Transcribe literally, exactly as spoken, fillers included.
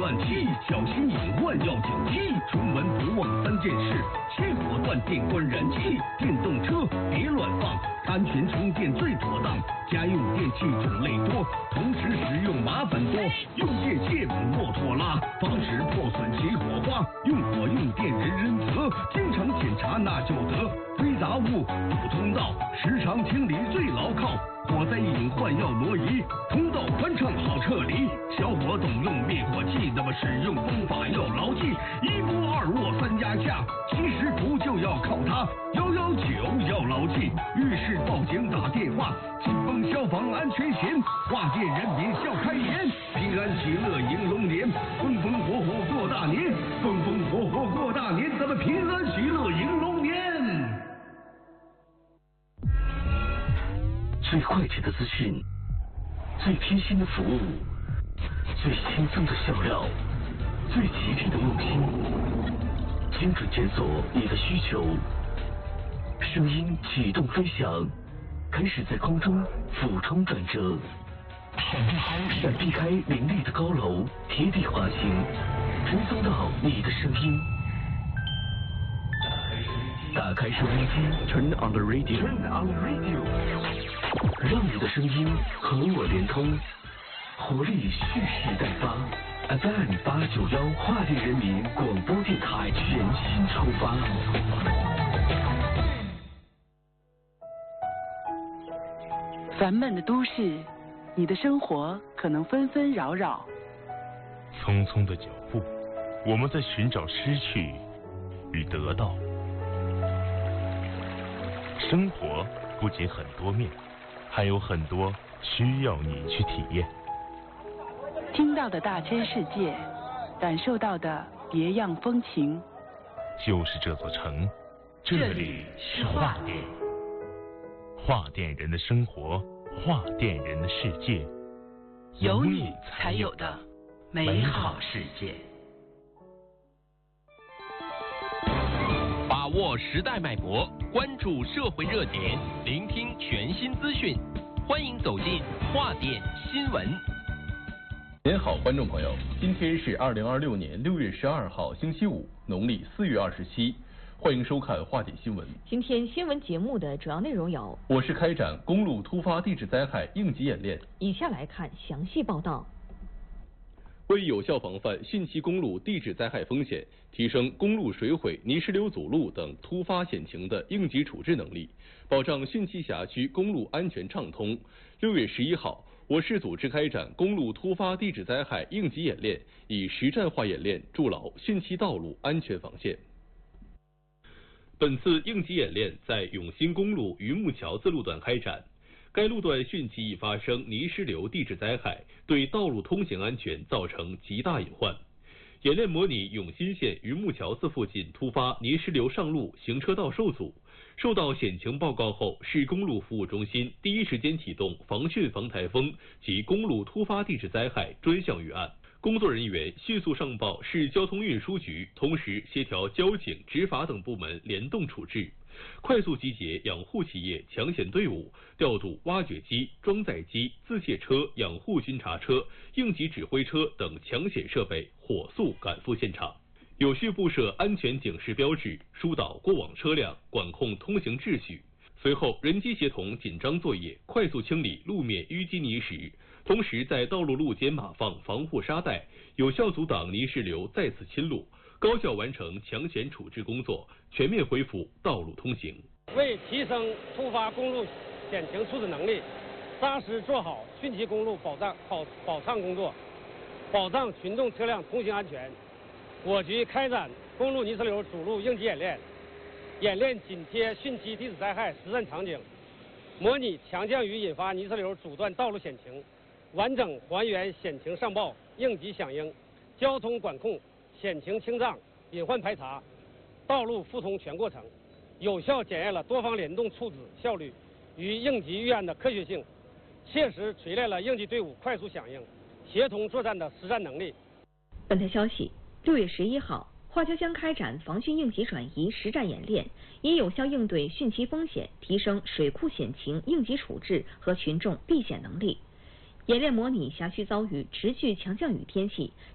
暗器，小心隐患要警惕。出门不忘三件事：切火断电关燃气，电动车别乱放，安全充电最妥当。家用电器种类多，同时使用麻烦多，用电切勿莫拖拉，防止破损起火花。用火用电人人责，经常检查那就得。堆杂物堵通道，时常清理最牢靠。火灾隐患要挪移，通道宽敞好撤离。小伙懂用灭火器，那么使用方法要牢记：一摸二握三压下，其实不就要靠它。幺幺九要牢记，遇事报警打电话。紧绷消防安全险，化电人民笑开颜。平安喜乐迎龙年，风风火火过大年，风风火火过大年，咱们平安喜乐迎龙年。 最快捷的资讯，最贴心的服务，最轻松的笑料，最极致的用心，精准检索你的需求。声音启动飞翔，开始在空中俯冲转折，闪避开闪避开林立的高楼，贴地滑行，传送到你的声音。打开收音机 ，Turn on the radio，Turn on the radio， 让你的声音和我连通，活力蓄势待发。F M 八九幺华电人民广播电台全新出发。 烦闷的都市，你的生活可能纷纷扰扰。 匆匆的脚步，我们在寻找失去与得到。生活不仅很多面，还有很多需要你去体验。 听到的大千世界，感受到的别样风情。 就是这座城，这里是华电。华电人的生活，华电人的世界， 有你才有的美好世界。 把握时代脉搏，关注社会热点，聆听全新资讯，欢迎走进华电新闻。 您好，观众朋友，今天是二零二六年六月十二号，星期五，农历四月二十七，欢迎收看华电新闻。 今天新闻节目的主要内容有： 我市开展公路突发地质灾害应急演练。 以下来看详细报道。 为有效防范汛期公路地质灾害风险，提升公路水毁、泥石流阻路等突发险情的应急处置能力，保障汛期辖区公路安全畅通，六月十一号，我市组织开展公路突发地质灾害应急演练，以实战化演练筑牢汛期道路安全防线。本次应急演练在永新公路榆木桥自路段开展。该路段汛期易发生泥石流地质灾害，对道路通行安全造成极大隐患。演练模拟永新县榆木桥寺附近突发泥石流上路行车道受阻，收到险情报告后，市公路服务中心第一时间启动防汛防台风及公路突发地质灾害专项预案。工作人员迅速上报市交通运输局，同时协调交警、执法等部门联动处置。快速集结养护企业抢险队伍，调度挖掘机、装载机、自卸车、养护巡查车、应急指挥车等抢险设备，火速赶赴现场，有序布设安全警示标志，疏导过往车辆，管控通行秩序。随后，人机协同紧张作业，快速清理路面淤积泥石，同时在道路路肩码放防护沙袋，有效阻挡泥石流再次侵路。高效完成抢险处置工作，全面恢复道路通行。 为提升突发公路险情处置能力，扎实做好汛期公路保障保保畅工作，保障群众车辆通行安全，我局开展公路泥石流阻路应急演练，演练紧贴汛期地质灾害实战场景，模拟强降雨引发泥石流阻断道路险情，完整还原险情上报、应急响应、交通管控、险情清障、隐患排查、道路复通全过程，有效检验了多方联动处置效率与应急预案的科学性，切实锤炼了应急队伍快速响应、协同作战的实战能力。 本台消息，六月十一号，花椒将开展防汛应急转移实战演练，以有效应对汛期风险，提升水库险情应急处置和群众避险能力。演练模拟辖区遭遇持续强降雨天气，